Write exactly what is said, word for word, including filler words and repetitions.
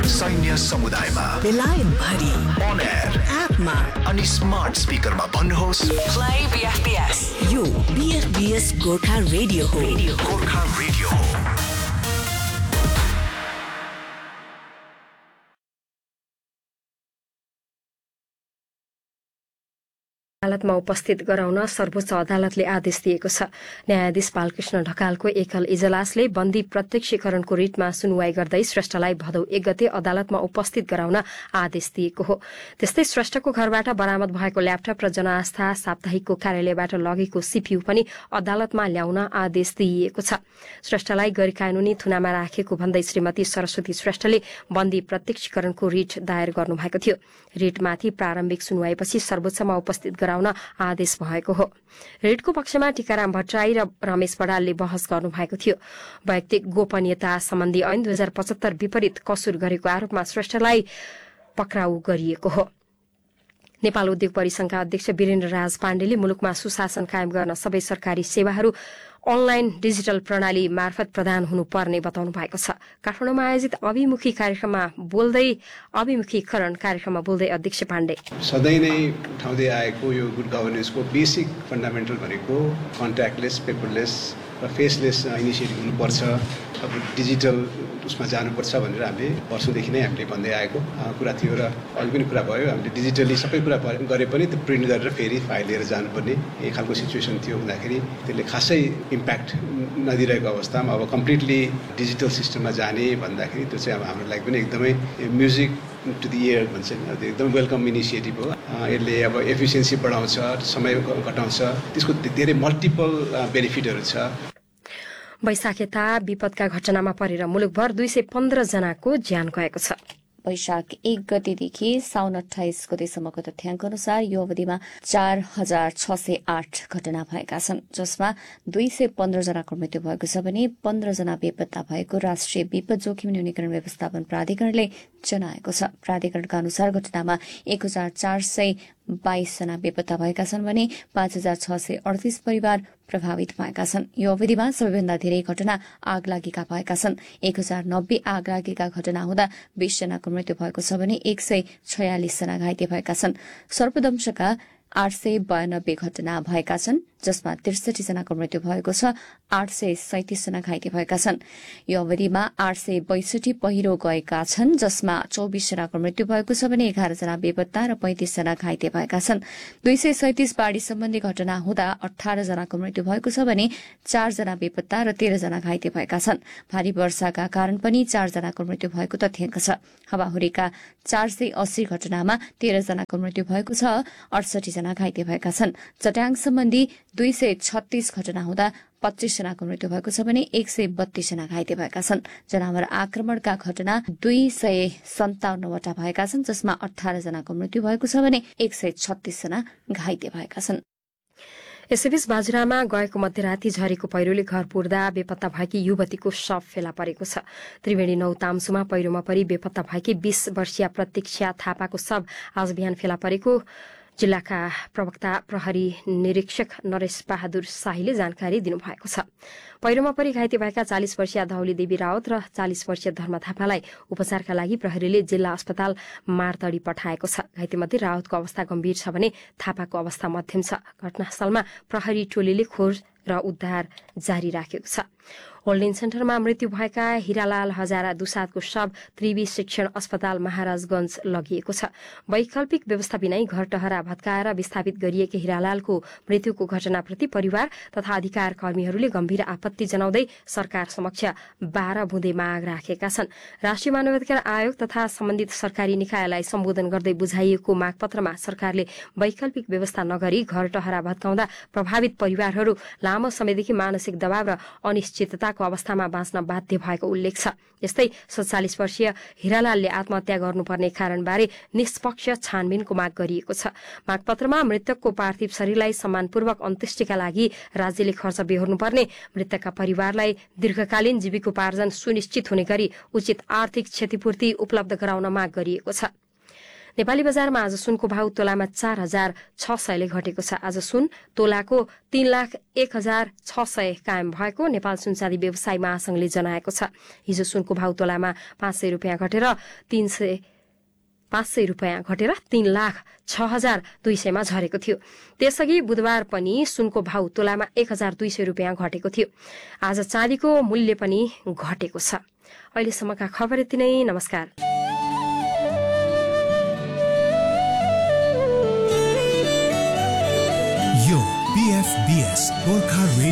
सैन्य समुदायमा, बेलायत भरि, on air, एपमा अनि स्मार्ट स्पिकरमा भन्नुहोस् play B F B S। यो B F B S Gorkha radio हो। गोर्खा रेडियो हो। अदालतमा उपस्थित गराउन सर्वोच्च अदालतले आदेश दिएको छ। न्यायाधीश बालकृष्ण ढकालको एकल इजलासले बन्दी प्रत्यक्षीकरणको रिटमा सुनवाई गर्दै श्रेष्ठलाई भदौ एक गते अदालतमा उपस्थित गराउन आदेश दिएको हो। त्यस्तै श्रेष्ठको घरबाट बरामद भएको ल्यापटप र जनआस्था साप्ताहिकको कार्यालयबाट लगेको सीपीयू पनि अदालतमा ल्याउन आदेश दिइएको छ। श्रेष्ठलाई गैरकानूनी थुनामा राखेको भन्दै श्रीमती सरस्वती श्रेष्ठले बन्दी प्रत्यक्षीकरणको रिट दायर गर्नुभएको थियो। रिटमाथि प्रारम्भिक सुनवाईपछि सर्वोच्चमा उपस्थित गराउन आदेश भएको हो। रिटको पक्षमा टीकाराम भट्टराई र रमेश बडालले बहस गर्नुभएको थियो। वैयक्तिक गोपनीयता सम्बन्धी ऐन दुई हजार पचहत्तर विपरीत कसुर गरेको आरोपमा श्रेष्ठलाई पक्राउ गरिएको हो। नेपाल उद्योग परिसंघका अध्यक्ष वीरेन्द्र राज पाण्डेले मुलुकमा सुशासन कायम गर्न सबै सरकारी सेवाहरू अनलाइन डिजिटल प्रणाली मार्फत प्रदान हुनुपर्ने बताउनु भएको छ। काठमाडौँमा आयोजित अभिमुखी कार्यक्रममा बोल्दै अभिमुखीकरण कार्यक्रममा बोल्दै अध्यक्ष पाण्डे सधैँ नै उठाउँदै आएको यो गुड गभर्नेन्सको बेसिक फन्डामेन्टल भनेको कन्ट्याक्टलेस, पेपरलेस र फेसलेस इनिसिएटिभ हुनुपर्छ। अब डिजिटल उसमा जानुपर्छ भनेर हामीले वर्षौँदेखि नै हामीले भन्दै आएको कुरा थियो र अघि पनि कुरा भयो। हामीले डिजिटली सबै कुरा गरे पनि त्यो प्रिन्ट गरेर फेरि फाइल लिएर जानुपर्ने एक खालको सिचुएसन थियो हुँदाखेरि त्यसले खासै इम्प्याक्ट नदिरहेको अवस्थामा अब कम्प्लिटली डिजिटल सिस्टममा जाने भन्दाखेरि त्यो चाहिँ अब हाम्रो लागि पनि एकदमै म्युजिक टु दि इयर भन्छ नि, एकदम वेलकम इनिसिएटिभ हो। यसले अब एफिसियन्सी बढाउँछ, समय घटाउँछ, त्यसको धेरै मल्टिपल बेनिफिटहरू छ। वैशाखेता विपदका घटनामा परेर मुलुकभर दुई सय पन्ध्र जनाको ज्यान गएको छ। वैशाख एक गतेदेखि साउन अठाइस गतेसम्मको तथ्याङ्क अनुसार यो अवधिमा चार हजार छ सय आठ घटना भएका छन्, जसमा दुई सय पन्ध्र जनाको मृत्यु भएको छ भने पन्ध्र जना बेपत्ता भएको राष्ट्रिय विपद जोखिम न्यूनीकरण व्यवस्थापन प्राधिकरणले जनाएको छ। प्राधिकरणका अनुसार घटनामा एक हजार चार सय बाइस जना बेपत्ता भएका छन् भने पाँच हजार छ सय अडतिस परिवार प्रभावित भएका छन्। यो अवधिमा सबैभन्दा धेरै घटना आगलागीका भएका छन्। एक हजार नब्बे आगलागीका घटना हुँदा बीस जनाको मृत्यु भएको छ भने एक सय छयालिस जना घाइते भएका छन्। सर्पदंशका आठ सय बयानब्बे घटना भएका छन्, जसमा त्रिसठी जनाको मृत्यु भएको छ, आठ सय सैतिस जना घाइते भएका छन्। यो अवधिमा आठ सय बैसठी पहिरो गएका छन्, जसमा चौबिस जनाको मृत्यु भएको छ भने एघार जना बेपत्ता र पैंतिस जना घाइते भएका छन्। दुई सय सैतिस बाढ़ी सम्बन्धी घटना हुँदा अठार जनाको मृत्यु भएको छ भने चार जना बेपत्ता र तेह्र जना घाइते भएका छन्। भारी वर्षाका कारण पनि चार जनाको मृत्यु भएको तथ्याङ्क छ। हावाहुरीका चार सय अस्सी घटनामा तेह्र जनाको मृत्यु भएको छ, अडसठी जना घाइते भएका छन्। चट्याङ सम्बन्धी दुई सय छत्तीस घटना हुँदा पच्चीस जनाको मृत्यु भएको छ भने एक सय बत्तीस जना घाइते भएका छन्। जनावर आक्रमणका घटना दुई सय सन्ताउन्नवटा भएका छन्, जसमा अठार जनाको मृत्यु भएको छ भने एक सय छत्तीस जना घाइते भएका छन्। यसैबीच बाजुरामा गएको मध्यराती झरेको पहिरोले घर पुर्दा बेपत्ता भएकी युवतीको शव फेला परेको छ। त्रिवेणी नौ तामसुमा पहिरोमा परि बेपत्ता भएकी बीस वर्षीय प्रतीक्षा थापाको शव आज बिहान फेला परेको जिल्लाका प्रवक्ता प्रहरी निरीक्षक नरेश बहादुर शाहीले जानकारी दिनुभएको छ। पहिरोमा परि घाइते भएका चालिस वर्षीय धौली देवी रावत र चालिस वर्षीय धर्म थापालाई उपचारका लागि प्रहरीले जिल्ला अस्पताल मारतडी पठाएको छ। घाइतेमध्ये रावतको अवस्था गम्भीर छ भने थापाको अवस्था मध्यम छ। घटनास्थलमा प्रहरी टोलीले खोज र उद्धार जारी राखेको छ। होल्डिङ सेन्टरमा मृत्यु भएका हिरालाल हजारा दुसादको शव त्रिवी शिक्षण अस्पताल महाराजगंज लगिएको छ। वैकल्पिक व्यवस्था बिनै घर टहरा भत्काएर विस्थापित गरिएका हिरालालको मृत्युको घटनाप्रति परिवार तथा अधिकार कर्मीहरूले गम्भीर आपत्ति जनाउँदै सरकार समक्ष बाह्र बुँदे माग राखेका छन्। राष्ट्रिय मानवाधिकार आयोग तथा सम्बन्धित सरकारी निकायलाई सम्बोधन गर्दै बुझाइएको मागपत्रमा सरकारले वैकल्पिक व्यवस्था नगरी घर टहरा भत्काउँदा प्रभावित परिवारहरू लामो समयदेखि मानसिक दबाव र अनिश्चितताको अवस्थामा बाँच्न बाध्य भएको उल्लेख छ। यस्तै सत्तालिस वर्षीय हिरालालले आत्महत्या गर्नुपर्ने कारणबारे निष्पक्ष छानबिनको माग गरिएको छ। मागपत्रमा मृतकको पार्थिव शरीरलाई सम्मानपूर्वक अन्त्येष्टिका लागि राज्यले खर्च बेहोर्नुपर्ने, मृतकका परिवारलाई दीर्घकालीन जीविकोपार्जन सुनिश्चित हुने गरी उचित आर्थिक क्षतिपूर्ति उपलब्ध गराउन माग गरिएको छ। नेपाली बजारमा आज सुनको भाउ तोलामा चार हजार छ सयले घटेको छ। आज सुन तोलाको तीन लाख एक हजार छ सय कायम भएको नेपाल सुनचाँदी व्यवसाय महासंघले जनाएको छ। हिजो सुनको भाउ तोलामा पाँच सय रुपियाँ घटेर तीन सय पाँच सय रुपियाँ घटेर तीन लाख छ हजार दुई सयमा झरेको थियो। त्यसअघि बुधबार पनि सुनको भाउ तोलामा एक हजार दुई सय रुपियाँ घटेको थियो। आज चाँदीको मूल्य पनि घटेको छ। अहिलेसम्मका खबर यति नै। नमस्कार। यो बीएफबीएस गोर्खा